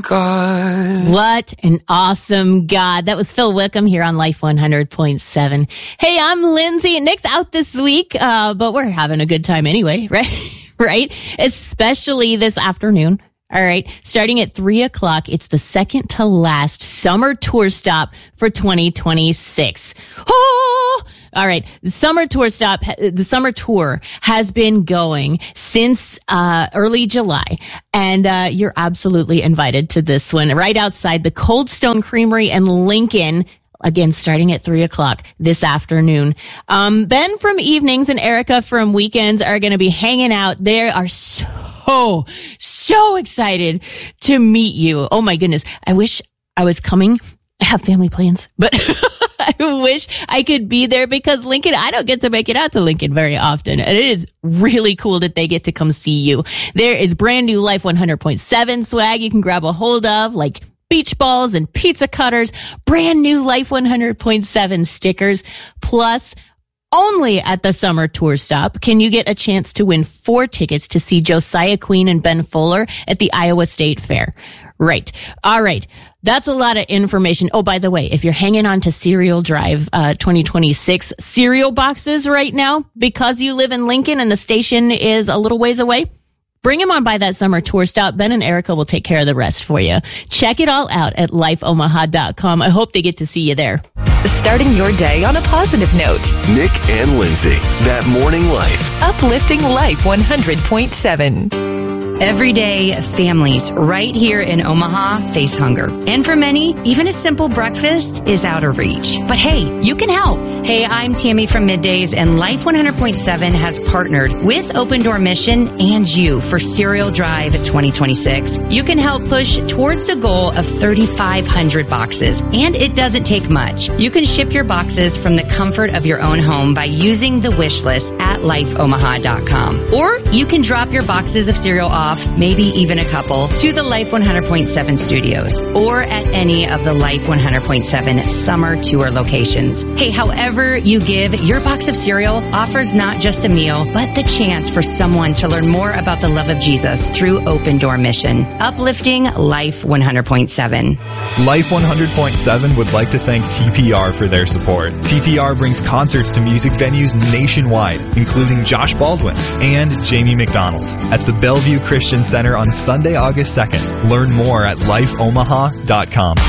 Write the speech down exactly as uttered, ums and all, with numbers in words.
God. What an awesome God. That was Phil Wickham here on Life one hundred point seven. Hey, I'm Lindsay. Nick's out this week, uh, but we're having a good time anyway, right? Right? Especially this afternoon. All right. Starting at three o'clock, it's the second to last summer tour stop for twenty twenty-six. Oh! All right. The summer tour stop, the summer tour has been going since uh early July. And uh you're absolutely invited to this one right outside the Cold Stone Creamery in Lincoln. Again, starting at three o'clock this afternoon. Um, Ben from evenings and Erica from weekends are going to be hanging out. They are so, so excited to meet you. Oh my goodness. I wish I was coming. I have family plans, but I wish I could be there because Lincoln, I don't get to make it out to Lincoln very often. And it is really cool that they get to come see you. There is brand new Life one hundred point seven swag you can grab a hold of, like beach balls and pizza cutters, brand new Life one hundred point seven stickers, plus only at the summer tour stop can you get a chance to win four tickets to see Josiah Queen and Ben Fuller at the Iowa State Fair. Right. All right. That's a lot of information. Oh, by the way, if you're hanging on to Cereal Drive uh twenty twenty-six cereal boxes right now because you live in Lincoln and the station is a little ways away, bring them on by that summer tour stop. Ben and Erica will take care of the rest for you. Check it all out at life omaha dot com. I hope they get to see you there. Starting your day on a positive note. Nick and Lindsay, That Morning Life. Uplifting Life one hundred point seven. Everyday families right here in Omaha face hunger. And for many, even a simple breakfast is out of reach. But hey, you can help. Hey, I'm Tammy from Middays, and Life one hundred point seven has partnered with Open Door Mission and you for Cereal Drive twenty twenty-six. You can help push towards the goal of thirty-five hundred boxes, and it doesn't take much. You can ship your boxes from the comfort of your own home by using the wish list at life omaha dot com. Or you can drop your boxes of cereal off, maybe even a couple, to the Life one hundred point seven studios or at any of the Life one hundred point seven summer tour locations. Hey, however you give, your box of cereal offers not just a meal, but the chance for someone to learn more about the love of Jesus through Open Door Mission. Uplifting Life one hundred point seven. Life one hundred point seven would like to thank T P R for their support. T P R brings concerts to music venues nationwide, including Josh Baldwin and Jamie McDonald at the Bellevue Christian Center on Sunday, August second. Learn more at life omaha dot com.